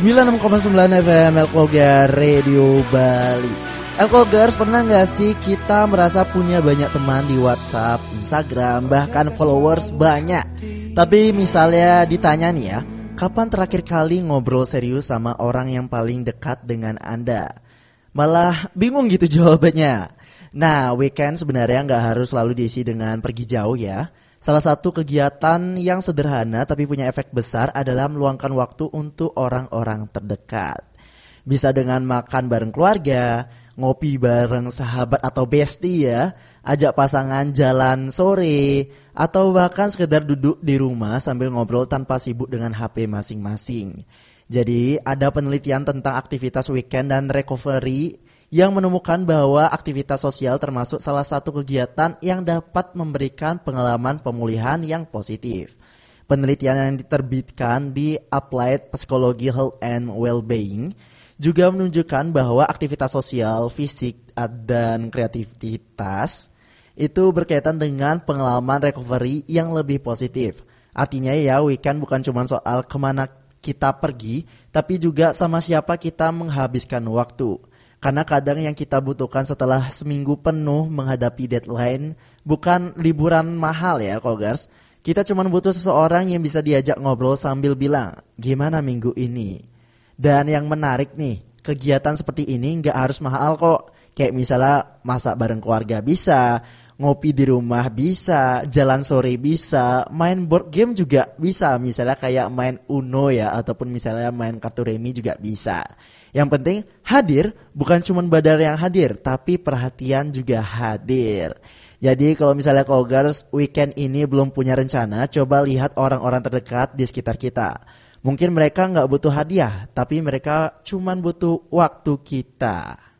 96,9 FM Elkogar Radio Bali. Elkogers, pernah gak sih kita merasa punya banyak teman di WhatsApp, Instagram, bahkan followers banyak? Tapi misalnya ditanya nih ya, kapan terakhir kali ngobrol serius sama orang yang paling dekat dengan Anda? Malah bingung gitu jawabannya. Nah, weekend sebenarnya gak harus selalu diisi dengan pergi jauh ya. Salah satu kegiatan yang sederhana tapi punya efek besar adalah meluangkan waktu untuk orang-orang terdekat. Bisa dengan makan bareng keluarga, ngopi bareng sahabat atau bestie ya, ajak pasangan jalan sore, atau bahkan sekedar duduk di rumah sambil ngobrol tanpa sibuk dengan HP masing-masing. Jadi ada penelitian tentang aktivitas weekend dan recovery yang menemukan bahwa aktivitas sosial termasuk salah satu kegiatan yang dapat memberikan pengalaman pemulihan yang positif. Penelitian yang diterbitkan di Applied Psychology Health and Wellbeing juga menunjukkan bahwa aktivitas sosial, fisik, dan kreativitas itu berkaitan dengan pengalaman recovery yang lebih positif. Artinya ya, weekend bukan cuma soal kemana kita pergi, tapi juga sama siapa kita menghabiskan waktu. Karena kadang yang kita butuhkan setelah seminggu penuh menghadapi deadline bukan liburan mahal ya, Kogers. Kita cuma butuh seseorang yang bisa diajak ngobrol sambil bilang, gimana minggu ini? Dan yang menarik nih, kegiatan seperti ini gak harus mahal kok. Kayak misalnya masak bareng keluarga bisa, ngopi di rumah bisa, jalan sore bisa, main board game juga bisa. Misalnya kayak main Uno ya, ataupun misalnya main kartu remi juga bisa. Yang penting hadir, bukan cuma badar yang hadir, tapi perhatian juga hadir. Jadi kalau misalnya Kogers weekend ini belum punya rencana, coba lihat orang-orang terdekat di sekitar kita. Mungkin mereka gak butuh hadiah, tapi mereka cuma butuh waktu kita.